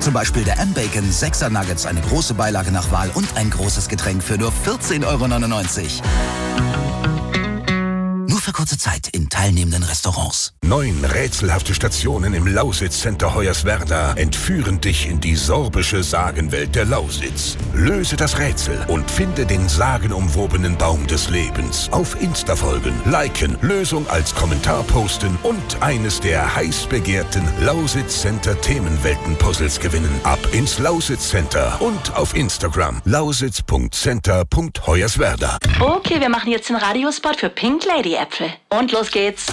Zum Beispiel der M-Bacon 6er Nuggets, eine große Beilage nach Wahl und ein großes Getränk für nur 14,99 €. Nur für kurze Zeit in teilnehmenden Restaurants. 9 rätselhafte Stationen im Lausitz-Center Hoyerswerda entführen dich in die sorbische Sagenwelt der Lausitz. Löse das Rätsel und finde den sagenumwobenen Baum des Lebens. Auf Insta folgen, liken, Lösung als Kommentar posten und eines der heiß begehrten Lausitz-Center Themenwelten-Puzzles gewinnen. Ab ins Lausitz-Center und auf Instagram lausitz.center.hoyerswerda. Okay, wir machen jetzt den Radiospot für Pink Lady Äpfel. Und los geht's.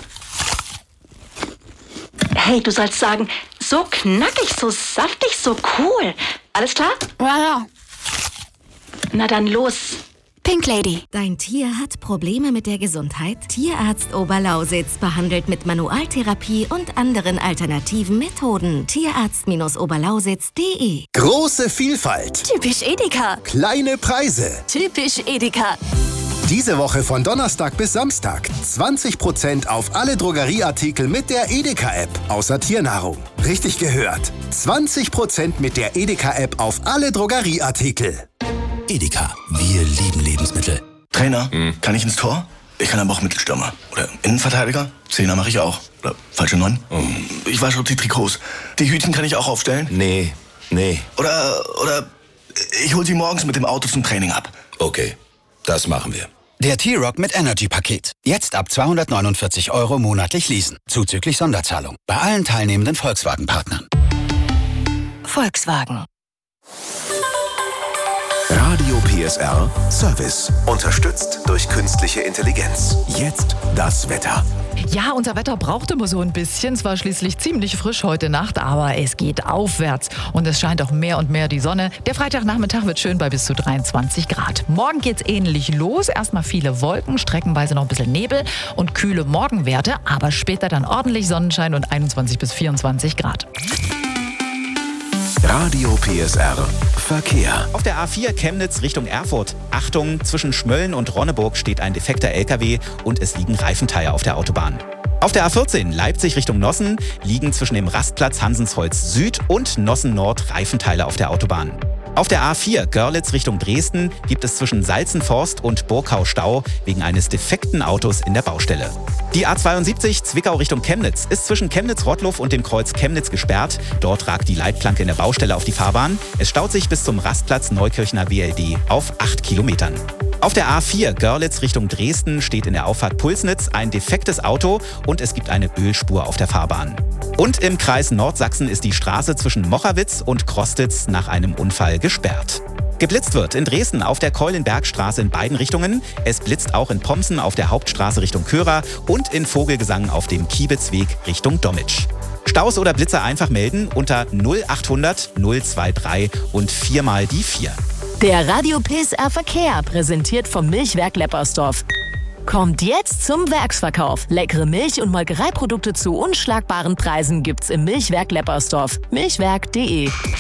Hey, du sollst sagen, so knackig, so saftig, so cool. Alles klar? Ja. Na dann los. Pink Lady. Dein Tier hat Probleme mit der Gesundheit? Tierarzt Oberlausitz behandelt mit Manualtherapie und anderen alternativen Methoden. Tierarzt-oberlausitz.de. Große Vielfalt. Typisch Edeka. Kleine Preise. Typisch Edeka. Diese Woche von Donnerstag bis Samstag 20% auf alle Drogerieartikel mit der Edeka-App. Außer Tiernahrung. Richtig gehört. 20% mit der Edeka-App auf alle Drogerieartikel. Edeka, wir lieben Lebensmittel. Trainer, kann ich ins Tor? Ich kann aber auch Mittelstürmer. Oder Innenverteidiger? Zehner mache ich auch. Oder falsche 9? Ich wasche auch die Trikots. Die Hütchen kann ich auch aufstellen? Nee. Oder ich hol sie morgens mit dem Auto zum Training ab. Okay, das machen wir. Der T-Rock mit Energy-Paket. Jetzt ab 249 € monatlich leasen. Zuzüglich Sonderzahlung. Bei allen teilnehmenden Volkswagen-Partnern. Volkswagen. Radio PSR Service. Unterstützt durch künstliche Intelligenz. Jetzt das Wetter. Ja, unser Wetter braucht immer so ein bisschen. Es war schließlich ziemlich frisch heute Nacht, aber es geht aufwärts. Und es scheint auch mehr und mehr die Sonne. Der Freitagnachmittag wird schön bei bis zu 23 Grad. Morgen geht's ähnlich los. Erstmal viele Wolken, streckenweise noch ein bisschen Nebel und kühle Morgenwerte. Aber später dann ordentlich Sonnenschein und 21 bis 24 Grad. Radio PSR Verkehr. Auf der A4 Chemnitz Richtung Erfurt. Achtung, zwischen Schmölln und Ronneburg steht ein defekter LKW und es liegen Reifenteile auf der Autobahn. Auf der A14 Leipzig Richtung Nossen liegen zwischen dem Rastplatz Hansensholz Süd und Nossen Nord Reifenteile auf der Autobahn. Auf der A4 Görlitz Richtung Dresden gibt es zwischen Salzenforst und Burkau Stau wegen eines defekten Autos in der Baustelle. Die A72 Zwickau Richtung Chemnitz ist zwischen Chemnitz-Rottluff und dem Kreuz Chemnitz gesperrt. Dort ragt die Leitplanke in der Baustelle auf die Fahrbahn. Es staut sich bis zum Rastplatz Neukirchner WLD auf 8 Kilometern. Auf der A4 Görlitz Richtung Dresden steht in der Auffahrt Pulsnitz ein defektes Auto und es gibt eine Ölspur auf der Fahrbahn. Und im Kreis Nordsachsen ist die Straße zwischen Mochawitz und Krostitz nach einem Unfall gesperrt. Geblitzt wird in Dresden auf der Keulenbergstraße in beiden Richtungen. Es blitzt auch in Pomsen auf der Hauptstraße Richtung Körer und in Vogelgesang auf dem Kiebitzweg Richtung Dommitsch. Staus oder Blitzer einfach melden unter 0800 023 und 4 mal die 4. Der Radio PSR Verkehr, präsentiert vom Milchwerk Leppersdorf. Kommt jetzt zum Werksverkauf. Leckere Milch- und Molkereiprodukte zu unschlagbaren Preisen gibt's im Milchwerk Leppersdorf. Milchwerk.de